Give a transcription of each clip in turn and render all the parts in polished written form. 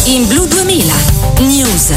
In Blu 2000 News.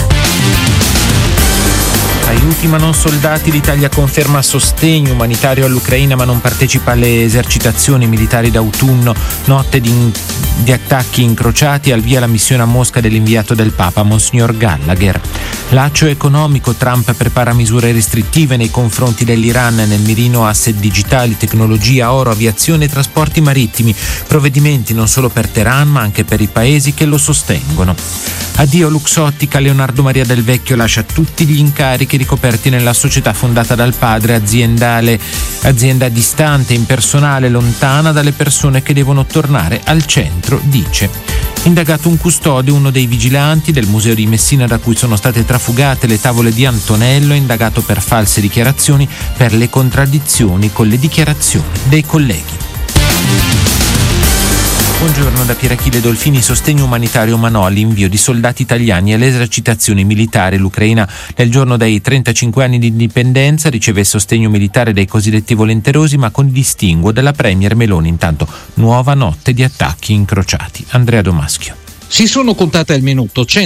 Aiuti ma non soldati, l'Italia conferma sostegno umanitario all'Ucraina ma non partecipa alle esercitazioni militari d'autunno. Notte di attacchi incrociati, al via la missione a Mosca dell'inviato del Papa, Monsignor Gallagher. Laccio economico, Trump prepara misure restrittive nei confronti dell'Iran, nel mirino asset digitali, tecnologia, oro, aviazione e trasporti marittimi. Provvedimenti non solo per Teheran ma anche per i paesi che lo sostengono. Addio Luxottica, Leonardo Maria Del Vecchio lascia tutti gli incarichi ricoperti nella società fondata dal padre, azienda distante, impersonale, lontana dalle persone che devono tornare al centro, dice. Indagato un custode, uno dei vigilanti del museo di Messina da cui sono state trafugate le tavole di Antonello, indagato per false dichiarazioni per le contraddizioni con le dichiarazioni dei colleghi. Buongiorno da Pierachille Dolfini. Sostegno umanitario ma no all'invio di soldati italiani alle esercitazioni militari. L'Ucraina nel giorno dei 35 anni di indipendenza riceve sostegno militare dai cosiddetti volenterosi ma con distinguo dalla premier Meloni. Intanto nuova notte di attacchi incrociati. Andrea Domaschio. Si sono contate almeno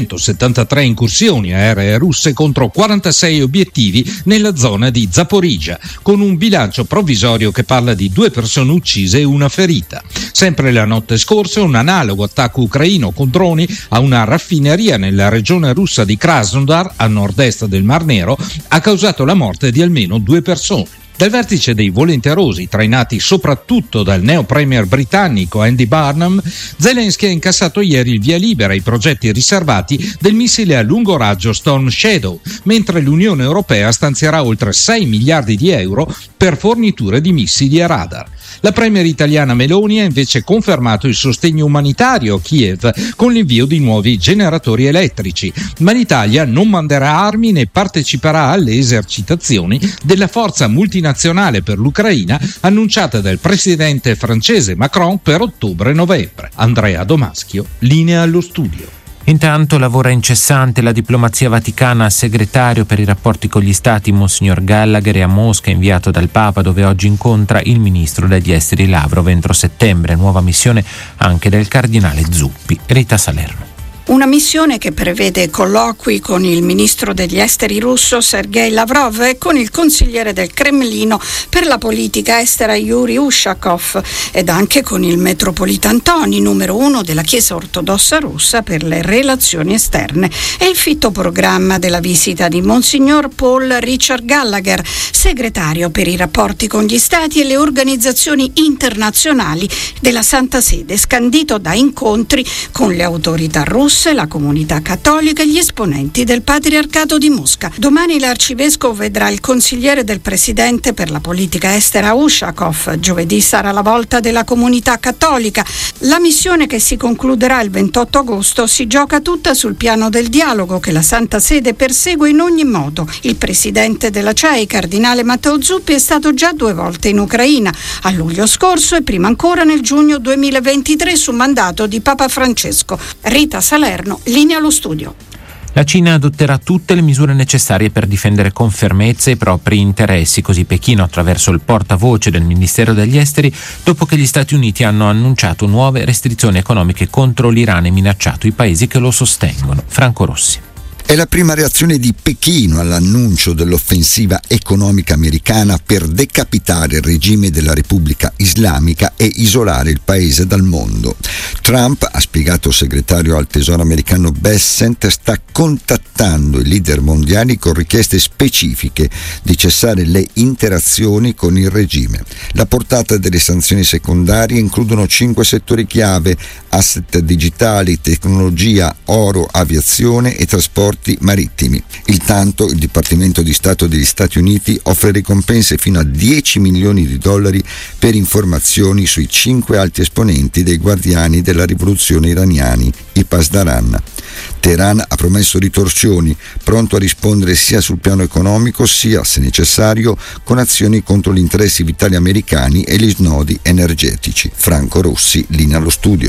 873 incursioni aeree russe contro 46 obiettivi nella zona di Zaporizhzhia, con un bilancio provvisorio che parla di 2 persone uccise e una ferita. Sempre la notte scorsa un analogo attacco ucraino con droni a una raffineria nella regione russa di Krasnodar, a nord-est del Mar Nero, ha causato la morte di almeno 2 persone. Dal vertice dei volenterosi, trainati soprattutto dal neo premier britannico Andy Burnham, Zelensky ha incassato ieri il via libera ai progetti riservati del missile a lungo raggio Storm Shadow, mentre l'Unione Europea stanzierà oltre 6 miliardi di euro per forniture di missili a radar. La premier italiana Meloni ha invece confermato il sostegno umanitario a Kiev con l'invio di nuovi generatori elettrici, ma l'Italia non manderà armi né parteciperà alle esercitazioni della forza multinazionale per l'Ucraina annunciata dal presidente francese Macron per ottobre-novembre. Andrea Domaschio, linea allo studio. Intanto lavora incessante la diplomazia vaticana. Segretario per i rapporti con gli stati Monsignor Gallagher è a Mosca, inviato dal Papa, dove oggi incontra il ministro degli esteri Lavrov. Entro settembre nuova missione anche del cardinale Zuppi. Rita Salerno. Una missione che prevede colloqui con il ministro degli esteri russo Sergei Lavrov e con il consigliere del Cremlino per la politica estera Yuri Ushakov ed anche con il metropolita Antoni, numero 1 della Chiesa ortodossa russa per le relazioni esterne. È il fitto programma della visita di Monsignor Paul Richard Gallagher, segretario per i rapporti con gli stati e le organizzazioni internazionali della Santa Sede, scandito da incontri con le autorità russe, la comunità cattolica e gli esponenti del Patriarcato di Mosca. Domani l'arcivescovo vedrà il consigliere del presidente per la politica estera Ushakov. Giovedì sarà la volta della comunità cattolica. La missione, che si concluderà il 28 agosto, si gioca tutta sul piano del dialogo che la Santa Sede persegue in ogni modo. Il presidente della CEI, cardinale Matteo Zuppi, è stato già 2 volte in Ucraina, a luglio scorso e prima ancora nel giugno 2023 su mandato di Papa Francesco. Rita Salerno, linea allo studio. La Cina adotterà tutte le misure necessarie per difendere con fermezza i propri interessi, così Pechino attraverso il portavoce del Ministero degli Esteri, dopo che gli Stati Uniti hanno annunciato nuove restrizioni economiche contro l'Iran e minacciato i paesi che lo sostengono. Franco Rossi. È la prima reazione di Pechino all'annuncio dell'offensiva economica americana per decapitare il regime della Repubblica Islamica e isolare il paese dal mondo. Trump, ha spiegato il segretario al Tesoro americano Bessent, sta contattando i leader mondiali con richieste specifiche di cessare le interazioni con il regime. La portata delle sanzioni secondarie includono 5 settori chiave: asset digitali, tecnologia, oro, aviazione e trasporti marittimi. Intanto il Dipartimento di Stato degli Stati Uniti offre ricompense fino a $10 milioni per informazioni sui 5 alti esponenti dei guardiani della rivoluzione iraniani, i Pasdaran. Teheran ha promesso ritorsioni, pronto a rispondere sia sul piano economico sia, se necessario, con azioni contro gli interessi vitali americani e gli snodi energetici. Franco Rossi, linea allo studio.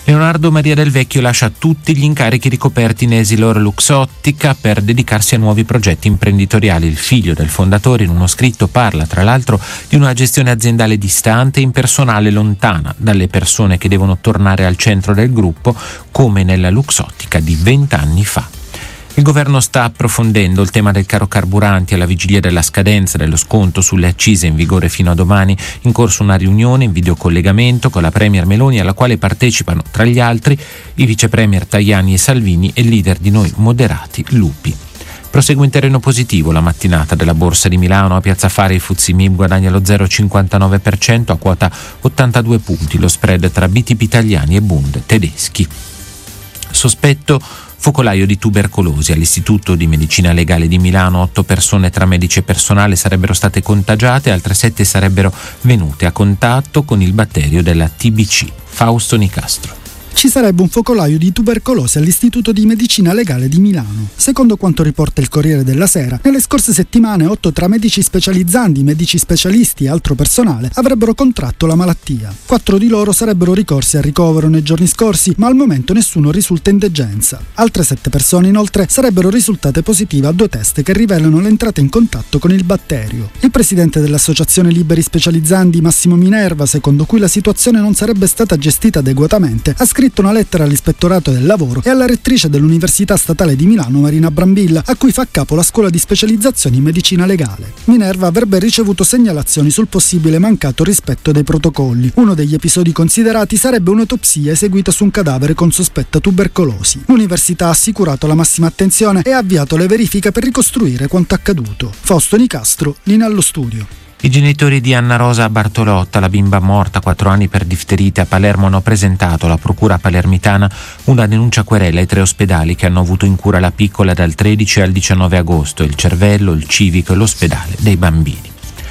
Leonardo Maria Del Vecchio lascia tutti gli incarichi ricoperti in Essilor Luxottica per dedicarsi a nuovi progetti imprenditoriali. Il figlio del fondatore in uno scritto parla tra l'altro di una gestione aziendale distante e impersonale, lontana dalle persone che devono tornare al centro del gruppo, come nella Luxottica di 20 anni fa. Il governo sta approfondendo il tema del caro carburanti alla vigilia della scadenza dello sconto sulle accise in vigore fino a domani. In corso una riunione in videocollegamento con la Premier Meloni, alla quale partecipano tra gli altri i vice premier Tajani e Salvini e il leader di Noi Moderati Lupi. Prosegue in terreno positivo la mattinata della Borsa di Milano. A Piazza Affari il FTSE MIB guadagna lo 0,59% a quota 82 punti, lo spread tra BTP italiani e Bund tedeschi. Sospetto focolaio di tubercolosi. All'Istituto di Medicina Legale di Milano 8 persone tra medici e personale sarebbero state contagiate, altre 7 sarebbero venute a contatto con il batterio della TBC. Fausto Nicastro. Ci sarebbe un focolaio di tubercolosi all'Istituto di Medicina Legale di Milano. Secondo quanto riporta il Corriere della Sera, nelle scorse settimane 8 tra medici specializzandi, medici specialisti e altro personale avrebbero contratto la malattia. 4 di loro sarebbero ricorsi al ricovero nei giorni scorsi, ma al momento nessuno risulta in degenza. Altre 7 persone inoltre sarebbero risultate positive a 2 test che rivelano l'entrata in contatto con il batterio. Il presidente dell'Associazione Liberi Specializzandi, Massimo Minerva, secondo cui la situazione non sarebbe stata gestita adeguatamente, ha scritto una lettera all'Ispettorato del Lavoro e alla rettrice dell'Università Statale di Milano, Marina Brambilla, a cui fa capo la scuola di specializzazione in medicina legale. Minerva avrebbe ricevuto segnalazioni sul possibile mancato rispetto dei protocolli. Uno degli episodi considerati sarebbe un'autopsia eseguita su un cadavere con sospetta tubercolosi. L'università ha assicurato la massima attenzione e ha avviato le verifiche per ricostruire quanto accaduto. Fausto Nicastro, linea allo studio. I genitori di Anna Rosa Bartolotta, la bimba morta 4 anni per difterite a Palermo, hanno presentato alla procura palermitana una denuncia querela ai 3 ospedali che hanno avuto in cura la piccola dal 13 al 19 agosto, il Cervello, il Civico e l'ospedale dei bambini.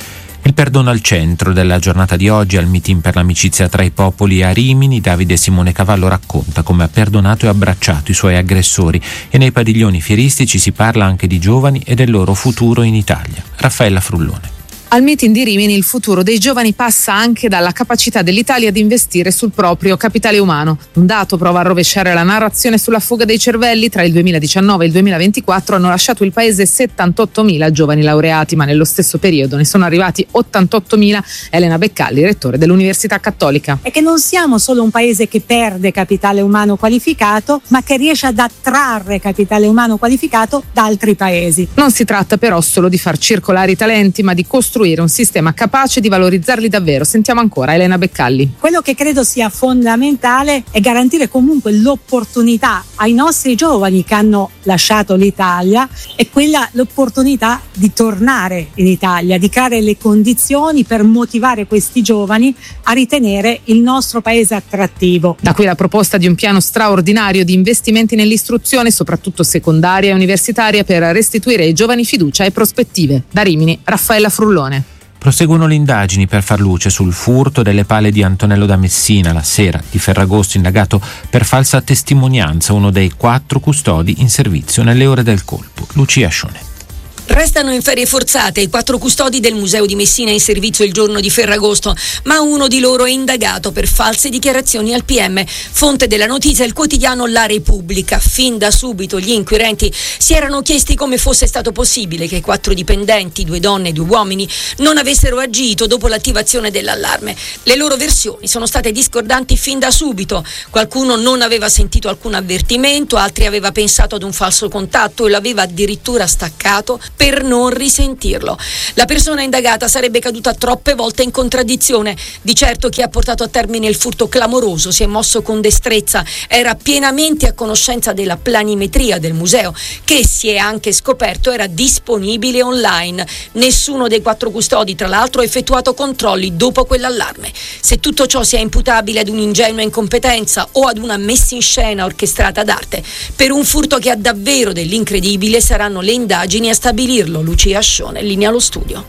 Il perdono al centro della giornata di oggi. Al meeting per l'amicizia tra i popoli a Rimini, Davide Simone Cavallo racconta come ha perdonato e abbracciato i suoi aggressori, e nei padiglioni fieristici si parla anche di giovani e del loro futuro in Italia. Raffaella Frullone. Al meeting di Rimini il futuro dei giovani passa anche dalla capacità dell'Italia di investire sul proprio capitale umano. Un dato prova a rovesciare la narrazione sulla fuga dei cervelli. Tra il 2019 e il 2024 hanno lasciato il paese 78.000 giovani laureati, ma nello stesso periodo ne sono arrivati 88.000. Elena Beccalli, rettore dell'Università Cattolica. È che non siamo solo un paese che perde capitale umano qualificato, ma che riesce ad attrarre capitale umano qualificato da altri paesi. Non si tratta però solo di far circolare i talenti, ma di costruire un sistema capace di valorizzarli davvero. Sentiamo ancora Elena Beccalli. Quello che credo sia fondamentale è garantire comunque l'opportunità ai nostri giovani che hanno lasciato l'Italia, e l'opportunità di tornare in Italia, di creare le condizioni per motivare questi giovani a ritenere il nostro paese attrattivo. Da qui la proposta di un piano straordinario di investimenti nell'istruzione, soprattutto secondaria e universitaria, per restituire ai giovani fiducia e prospettive. Da Rimini, Raffaella Frullone. Proseguono le indagini per far luce sul furto delle pale di Antonello da Messina la sera di Ferragosto, indagato per falsa testimonianza, uno dei 4 custodi in servizio nelle ore del colpo. Lucia Scione. Restano in ferie forzate i 4 custodi del Museo di Messina in servizio il giorno di Ferragosto, ma uno di loro è indagato per false dichiarazioni al PM. Fonte della notizia il quotidiano La Repubblica. Fin da subito gli inquirenti si erano chiesti come fosse stato possibile che i 4 dipendenti, 2 donne e 2 uomini, non avessero agito dopo l'attivazione dell'allarme. Le loro versioni sono state discordanti fin da subito. Qualcuno non aveva sentito alcun avvertimento, altri aveva pensato ad un falso contatto e l'aveva addirittura staccato per non risentirlo. La persona indagata sarebbe caduta troppe volte in contraddizione. Di certo chi ha portato a termine il furto clamoroso si è mosso con destrezza, era pienamente a conoscenza della planimetria del museo, che si è anche scoperto era disponibile online. Nessuno dei 4 custodi, tra l'altro, ha effettuato controlli dopo quell'allarme. Se tutto ciò sia imputabile ad un'ingenua incompetenza o ad una messa in scena orchestrata d'arte, per un furto che ha davvero dell'incredibile saranno le indagini a stabilirlo. Lucia Scione, linea allo studio.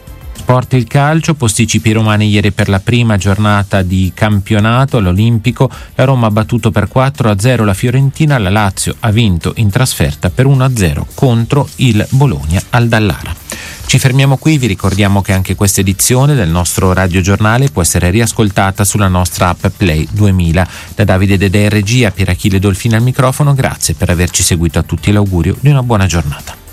Sport il calcio, posticipi romani ieri per la prima giornata di campionato all'Olimpico. La Roma ha battuto per 4-0 la Fiorentina, la Lazio ha vinto in trasferta per 1-0 contro il Bologna al Dallara. Ci fermiamo qui, vi ricordiamo che anche questa edizione del nostro radiogiornale può essere riascoltata sulla nostra app Play 2000. Da Davide Dedè in regia, Pier Achille Dolfini al microfono, grazie per averci seguito a tutti e l'augurio di una buona giornata.